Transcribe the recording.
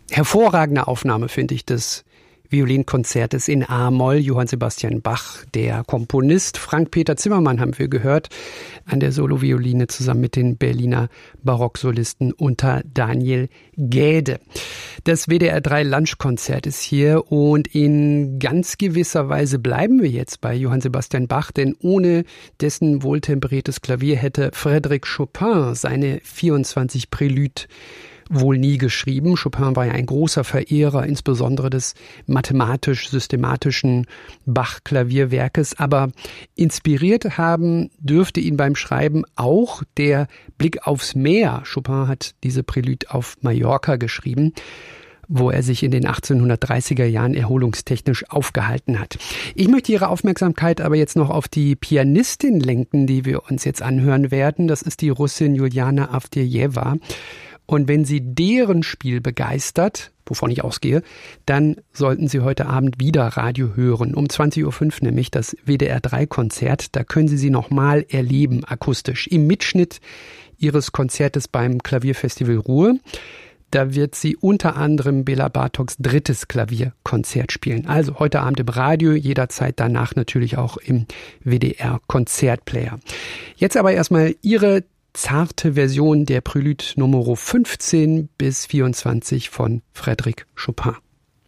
Hervorragende Aufnahme, finde ich, des Violinkonzertes in A-Moll. Johann Sebastian Bach, der Komponist. Frank-Peter Zimmermann haben wir gehört an der Solovioline zusammen mit den Berliner Barocksolisten unter Daniel Gäde. Das WDR 3 Lunchkonzert ist hier und in ganz gewisser Weise bleiben wir jetzt bei Johann Sebastian Bach, denn ohne dessen wohltemperiertes Klavier hätte Frédéric Chopin seine 24 Préludes wohl nie geschrieben. Chopin war ja ein großer Verehrer, insbesondere des mathematisch-systematischen Bach-Klavierwerkes, aber inspiriert haben dürfte ihn beim Schreiben auch der Blick aufs Meer. Chopin hat diese Prélude auf Mallorca geschrieben, wo er sich in den 1830er Jahren erholungstechnisch aufgehalten hat. Ich möchte Ihre Aufmerksamkeit aber jetzt noch auf die Pianistin lenken, die wir uns jetzt anhören werden. Das ist die Russin Juliana Avdejewa. Und wenn Sie deren Spiel begeistert, wovon ich ausgehe, dann sollten Sie heute Abend wieder Radio hören. Um 20.05 Uhr nämlich das WDR 3 Konzert. Da können Sie sie nochmal erleben, akustisch. Im Mitschnitt Ihres Konzertes beim Klavierfestival Ruhr. Da wird sie unter anderem Bela Bartoks 3. Klavierkonzert spielen. Also heute Abend im Radio, jederzeit danach natürlich auch im WDR Konzertplayer. Jetzt aber erstmal Ihre zarte Version der Prélude Nummer 15 bis 24 von Frédéric Chopin.